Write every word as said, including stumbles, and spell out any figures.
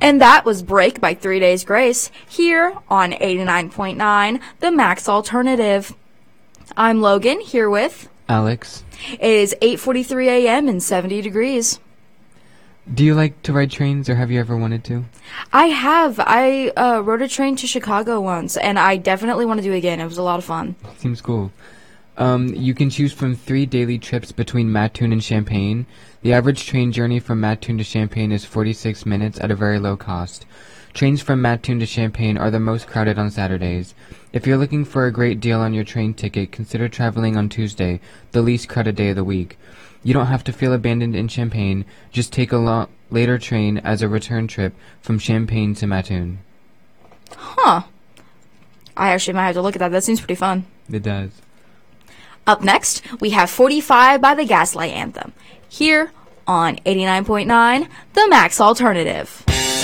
And that was Break by Three Days Grace, here on eighty-nine point nine, The Max Alternative. I'm Logan, here with Alex. It is eight forty-three a.m. and seventy degrees. Do you like to ride trains, or have you ever wanted to? I have. I uh, rode a train to Chicago once, and I definitely want to do it again. It was a lot of fun. Seems cool. Um, you can choose from three daily trips between Mattoon and Champaign. The average train journey from Mattoon to Champaign is forty-six minutes at a very low cost. Trains from Mattoon to Champaign are the most crowded on Saturdays. If you're looking for a great deal on your train ticket, consider traveling on Tuesday, the least crowded day of the week. You don't have to feel abandoned in Champaign. Just take a lo- later train as a return trip from Champaign to Mattoon. Huh. I actually might have to look at that. That seems pretty fun. It does. Up next, we have forty-five by the Gaslight Anthem, here on eighty-nine point nine, The Max Alternative.